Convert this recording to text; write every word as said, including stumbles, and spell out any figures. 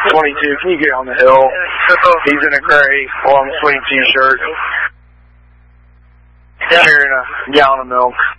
twenty-two, can you get on the hill? He's in a gray long sleeve t-shirt, carrying a gallon of milk.